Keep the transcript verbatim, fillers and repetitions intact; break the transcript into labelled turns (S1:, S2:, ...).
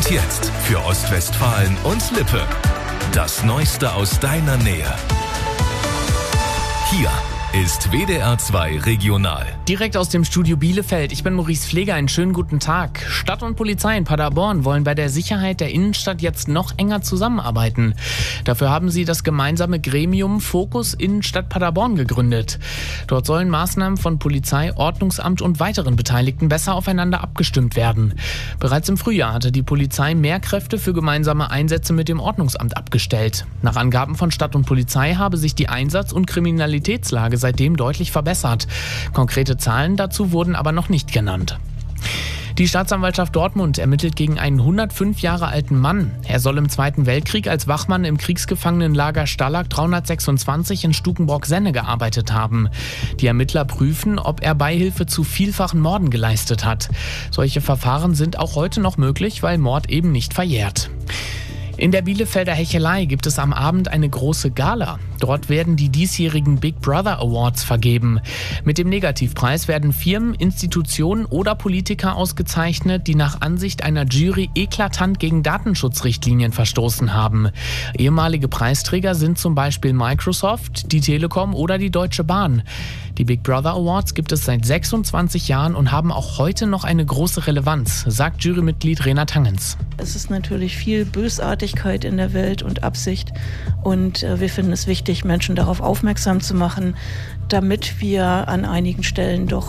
S1: Und jetzt für Ostwestfalen und Lippe. Das Neueste aus deiner Nähe. Hier ist W D R zwei Regional.
S2: Direkt aus dem Studio Bielefeld. Ich bin Maurice Pfleger. Einen schönen guten Tag. Stadt und Polizei in Paderborn wollen bei der Sicherheit der Innenstadt jetzt noch enger zusammenarbeiten. Dafür haben sie das gemeinsame Gremium Fokus Innenstadt Paderborn gegründet. Dort sollen Maßnahmen von Polizei, Ordnungsamt und weiteren Beteiligten besser aufeinander abgestimmt werden. Bereits im Frühjahr hatte die Polizei mehr Kräfte für gemeinsame Einsätze mit dem Ordnungsamt abgestellt. Nach Angaben von Stadt und Polizei habe sich die Einsatz- und Kriminalitätslage seitdem deutlich verbessert. Konkrete Zahlen dazu wurden aber noch nicht genannt. Die Staatsanwaltschaft Dortmund ermittelt gegen einen hundertfünf Jahre alten Mann. Er soll im Zweiten Weltkrieg als Wachmann im Kriegsgefangenenlager Stalag dreihundertsechsundzwanzig in Stukenbrock-Senne gearbeitet haben. Die Ermittler prüfen, ob er Beihilfe zu vielfachen Morden geleistet hat. Solche Verfahren sind auch heute noch möglich, weil Mord eben nicht verjährt. In der Bielefelder Hechelei gibt es am Abend eine große Gala. Dort werden die diesjährigen Big Brother Awards vergeben. Mit dem Negativpreis werden Firmen, Institutionen oder Politiker ausgezeichnet, die nach Ansicht einer Jury eklatant gegen Datenschutzrichtlinien verstoßen haben. Ehemalige Preisträger sind zum Beispiel Microsoft, die Telekom oder die Deutsche Bahn. Die Big Brother Awards gibt es seit sechsundzwanzig Jahren und haben auch heute noch eine große Relevanz, sagt Jurymitglied Rena Tangens.
S3: Es ist natürlich viel Bösartigkeit in der Welt und Absicht und äh, wir finden es wichtig, Menschen darauf aufmerksam zu machen, damit wir an einigen Stellen doch